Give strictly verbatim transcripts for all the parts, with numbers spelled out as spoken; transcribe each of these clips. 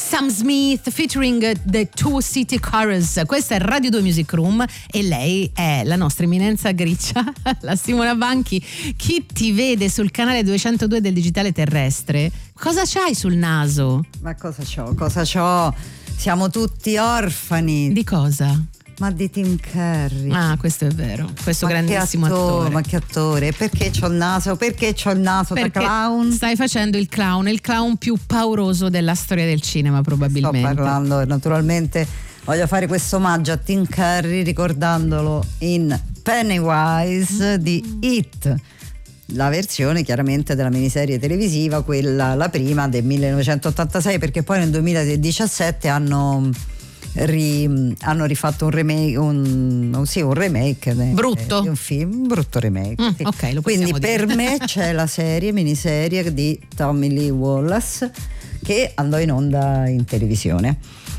Sam Smith featuring The Two City Chorus. Questa è Radio due Music Room e lei è la nostra eminenza griccia, la Simona Banchi. Chi ti vede sul canale duecentodue del digitale terrestre, cosa c'hai sul naso? Ma cosa c'ho? Cosa c'ho? Siamo tutti orfani. Di cosa? Ma di Tim Curry. Ah, questo è vero. Questo ma grandissimo che attore, attore. Ma che attore? Perché c'ho il naso? Perché c'ho il naso Perché da clown? Stai facendo il clown, il clown più pauroso della storia del cinema, probabilmente. Sto parlando, naturalmente voglio fare questo omaggio a Tim Curry ricordandolo in Pennywise di It. La versione chiaramente della miniserie televisiva, quella la prima del millenovecentottantasei, perché poi nel duemiladiciassette hanno Ri, hanno rifatto un remake, un, un, sì, un remake brutto di un film, un brutto remake. Mm, sì. okay, lo Quindi per dire. me c'è la serie, miniserie di Tommy Lee Wallace che andò in onda in televisione.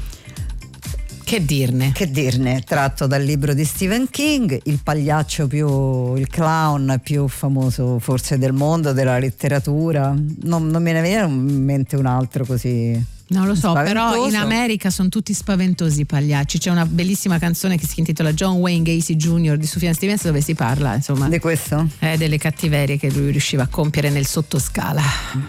Che dirne? Che dirne? Tratto dal libro di Stephen King, il pagliaccio più, il clown più famoso forse del mondo, della letteratura. Non, non me ne viene in mente un altro così. Non lo so, Spaventoso. Però in America sono tutti spaventosi i pagliacci. C'è una bellissima canzone che si intitola John Wayne Gacy junior di Sufjan Stevens, dove si parla, insomma, di questo? Eh, delle cattiverie che lui riusciva a compiere nel sottoscala.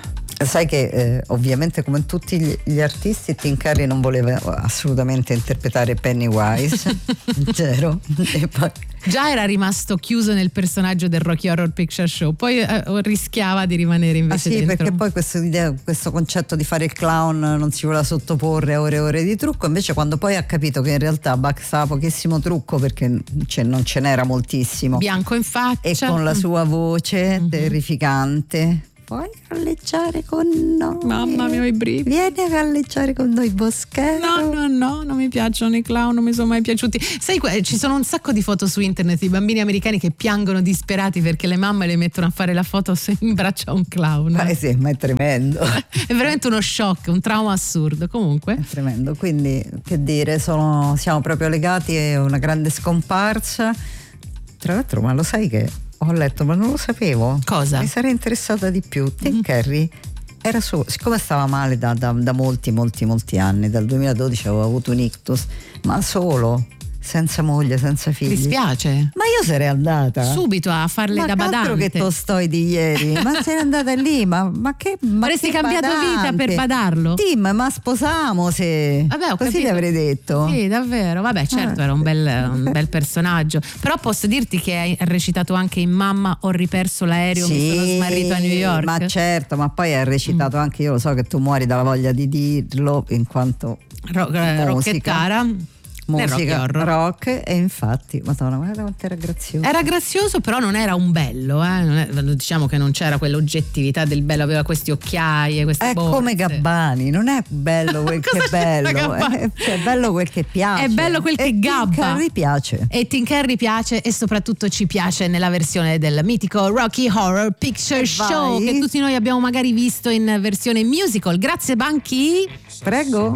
Sai che eh, ovviamente come tutti gli, gli artisti Tim Curry non voleva assolutamente interpretare Pennywise. Zero. E poi già era rimasto chiuso nel personaggio del Rocky Horror Picture Show, poi eh, rischiava di rimanere invece ah sì, dentro. Perché poi questo, idea, questo concetto di fare il clown non si voleva sottoporre a ore e ore di trucco, invece quando poi ha capito che in realtà bastava pochissimo trucco, perché cioè, non ce n'era moltissimo, bianco in faccia e con la sua voce mm-hmm. terrificante, puoi galleggiare con noi, mamma mia, i brividi, vieni a galleggiare con noi Boschero. No no no, non mi piacciono i clown, non mi sono mai piaciuti. Sai, ci sono un sacco di foto su internet di bambini americani che piangono disperati perché le mamme le mettono a fare la foto in braccio a un clown. Ma sì, ma è tremendo. È veramente uno shock, un trauma assurdo. Comunque è tremendo, quindi che dire, sono, siamo proprio legati a una grande scomparsa. Tra l'altro, ma lo sai che ho letto, ma non lo sapevo. Cosa? Mi sarei interessata di più. Tim mm-hmm. Curry era solo, siccome stava male da, da, da molti molti molti anni, dal duemiladodici aveva avuto un ictus, ma solo, senza moglie, senza figli. Mi dispiace. Ma io sarei andata subito a farle ma da badante. Ma che Tolstoi di ieri. Ma sei andata lì, ma, ma che ma avresti che cambiato badante. Vita per badarlo. Tim, ma sposiamo se. Vabbè, ho così capito. ti avrei detto. Sì, davvero. Vabbè, certo, ah. era un bel, un bel personaggio. Però posso dirti che hai recitato anche in Mamma ho riperso l'aereo, sì, mi sono smarrito a New York. Ma certo, ma poi hai recitato mm. anche, io lo so che tu muori dalla voglia di dirlo in quanto Ro- rocchettara. Musica rock, e infatti madonna, guarda quanto era grazioso. Era grazioso, però non era un bello, eh? non è, diciamo che non c'era quell'oggettività del bello, aveva questi occhiaie, queste è borse. Come Gabbani, non è bello quel che è bello, è, è bello quel che piace, è bello quel che e gabba. Tim Curry piace, e Tim Curry piace, e soprattutto ci piace nella versione del mitico Rocky Horror Picture e Show, vai. che tutti noi abbiamo magari visto in versione musical. Grazie Banchi. Prego.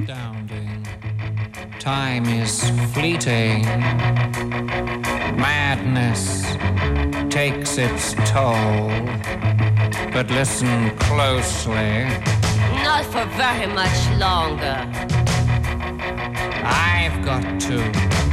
Time is fleeting. Madness takes its toll. But listen closely. Not for very much longer. I've got to